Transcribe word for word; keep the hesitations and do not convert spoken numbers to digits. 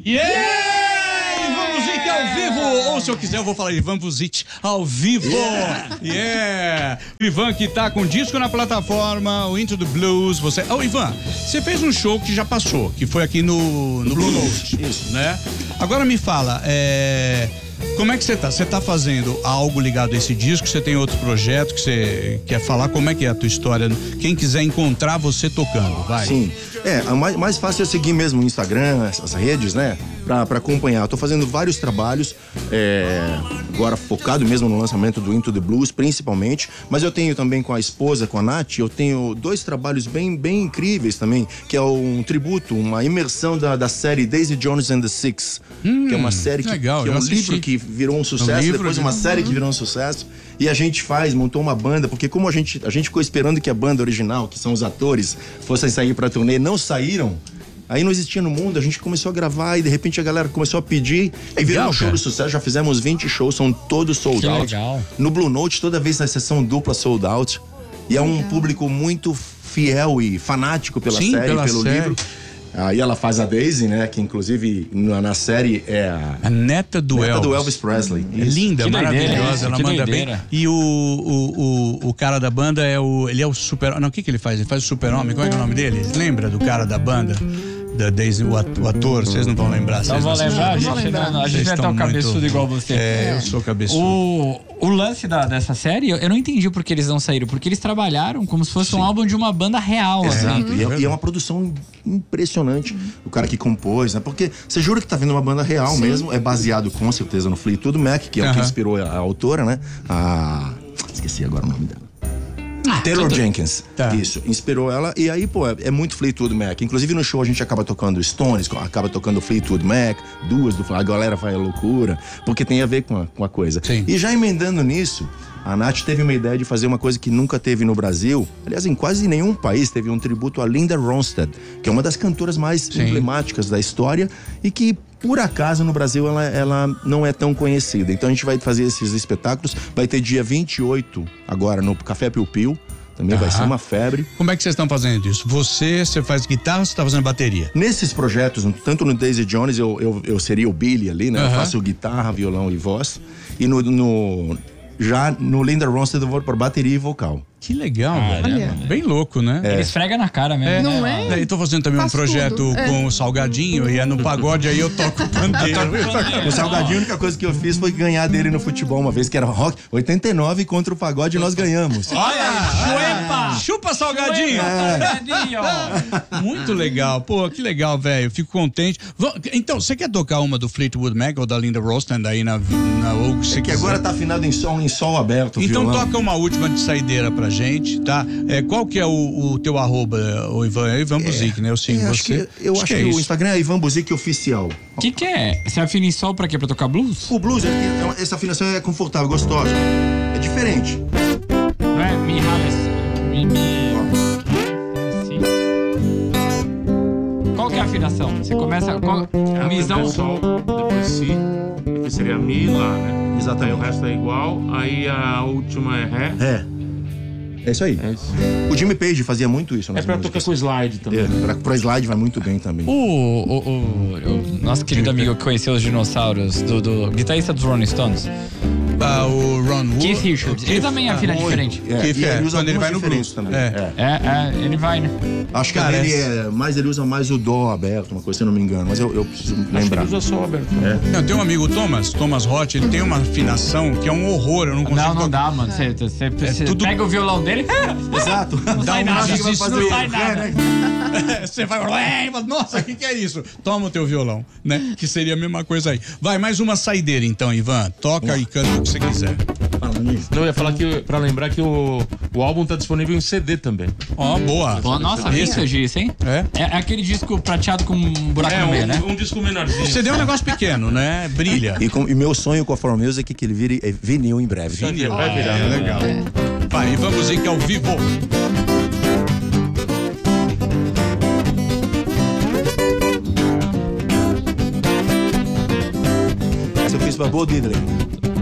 Yeah! Ivan Buzik ao vivo! Ou se eu quiser, eu vou falar Ivan Buzik ao vivo! Yeah! yeah. Ivan que tá com disco na plataforma, o Into the Blues. Você... Oh, Ivan, você fez um show que já passou, que foi aqui no, no Blue Note. Isso, né? Agora me fala, é... como é que você tá? Você tá fazendo algo ligado a esse disco? Você tem outros projetos que você quer falar? Como é que é a tua história? Quem quiser encontrar você tocando, vai. Sim, é, a mais, mais fácil é seguir mesmo o Instagram, essas redes, né? Pra, pra acompanhar. Eu tô fazendo vários trabalhos, é, agora focado mesmo no lançamento do Into the Blues, principalmente, mas eu tenho também com a esposa, com a Nath, eu tenho dois trabalhos bem, bem incríveis também, que é um tributo, uma imersão da, da série Daisy Jones and the Six, hum, que é uma série que, legal, que é um livro que virou um sucesso, um livro, depois uma série que virou um sucesso, e a gente faz, montou uma banda, porque como a gente, a gente ficou esperando que a banda original, que são os atores, fossem sair pra turnê, não saíram. Aí não existia no mundo, a gente começou a gravar e de repente a galera começou a pedir e virou um show de sucesso. Já fizemos vinte shows, são todos sold out. Legal. No Blue Note, toda vez na sessão dupla sold out. E é um público muito fiel e fanático pela Sim, série, pela pelo série. livro. Aí ela faz a Daisy, né? Que inclusive na, na série é a, a neta do neta Elvis. do Elvis Presley. É linda, Que maravilhosa, doideira, ela que manda doideira. bem. E o, o, o, o cara da banda é o. Ele é o super. Não, o que, que ele faz? Ele faz o super-homem. Qual é, que é o nome dele? Lembra do cara da banda? Da Daisy, o ator, vocês não vão lembrar. Não vou lembrar, a gente, lembrar. não, a gente vai estar o cabeçudo muito... igual você. É, eu sou cabeçudo. O, o lance da, dessa série, eu não entendi por que eles não saíram, porque eles trabalharam como se fosse Sim. um álbum de uma banda real. Exato, assim. e, é, e é uma produção impressionante. O cara que compôs, né? Porque você jura que tá vendo uma banda real Sim. mesmo, é baseado com certeza no Fleetwood Mac, que é uh-huh. o que inspirou a, a autora, né? A... Esqueci agora o nome dela. Ah, Taylor tudo... Jenkins, tá. Isso, inspirou ela. E aí, pô, é, é muito Fleetwood Mac. Inclusive no show a gente acaba tocando Stones, acaba tocando Fleetwood Mac, duas do a galera vai à loucura, porque tem a ver com a, com a coisa. Sim. E já emendando nisso, a Nath teve uma ideia de fazer uma coisa que nunca teve no Brasil. Aliás, em quase nenhum país teve um tributo a Linda Ronstadt, que é uma das cantoras mais Sim. emblemáticas da história e que, por acaso, no Brasil ela, ela não é tão conhecida. Então a gente vai fazer esses espetáculos. Vai ter dia vinte e oito agora no Café Piu Piu. Também ah. vai ser uma febre. Como é que vocês estão fazendo isso? Você, você faz guitarra ou você está fazendo bateria? Nesses projetos, tanto no Daisy Jones, eu, eu, eu seria o Billy ali, né? Uh-huh. Eu faço guitarra, violão e voz. E no... no já no Linda Ronstadt eu vou para bateria e vocal. Que legal, ah, velho. É, bem louco, né? É. Ele esfrega na cara mesmo. É. Não né? é? Eu tô fazendo também Faz um projeto é. com o Salgadinho e é no pagode, aí eu toco o pandeiro. O Salgadinho, a única coisa que eu fiz foi ganhar dele no futebol uma vez, que era rock, oitenta e nove contra o pagode e nós ganhamos. Olha! Chupa! Chupa, Salgadinho! É. Muito legal. Pô, que legal, velho. Fico contente. Então, você quer tocar uma do Fleetwood Mac ou da Linda Ronstadt aí na... na ou é que agora tá afinado em sol, em sol aberto, Então violão. Toca uma última de saideira pra gente, tá? É, qual que é o, o teu arroba, o Ivan? É Ivan Buzik, é, né? Eu sigo é, você. Acho que, eu acho, acho que, é que o Instagram é Ivan Buzik Oficial. O que que é? Você afina em sol pra quê? Pra tocar blues? O blues, é, uma, essa afinação é confortável, gostosa. É diferente. Não é? Mi, mi, mi... Si. Qual que é a afinação? Você começa... Qual... É, Misão... depois sol, depois si, depois seria mi lá, né? Exatamente. Aí o resto é igual, aí a última é ré. É. É isso aí. É isso. O Jimmy Page fazia muito isso. É pra tocar com slide também. É, pra, pra slide vai muito bem também. O, o, o, o nosso querido amigo que conheceu os dinossauros, do, do guitarrista dos Rolling Stones. Ah, o Ron Wood. Keith Richards. Ele também afina diferente. É, Keith, e é, ele usa quando ele vai no blues também. É. É. É, é, ele vai, né? Acho que ele é mais, ele usa mais o dó aberto, uma coisa, se eu não me engano. Mas eu, eu preciso lembrar. Acho que ele usa sol aberto. É. Não, tem um amigo, Thomas, Thomas Roth, ele tem uma afinação que é um horror, eu não consigo. Não, não tocar. dá, mano. Você, você, você tudo... pega o violão dele. Exato. Não sai nada. Não sai nada. Você vai, nossa, o que, que é isso? Toma o teu violão, né? Que seria a mesma coisa aí. Vai, mais uma saideira então, Ivan. Toca e canta o que você quiser. Não, eu ia falar que, pra lembrar que o, o álbum tá disponível em C D também. Ó, oh, boa. Pô, nossa, isso, isso, hein? É? É aquele disco prateado com um buraco É, no meio, um, né? um disco menorzinho. C D é um negócio pequeno, né? Brilha. E, com, e meu sonho com a For Music é que ele vire é vinil em breve. Vinil, vai virar. É, legal. Vai, vamos ir que ao vivo. Essa eu fiz pra Bo Diddley.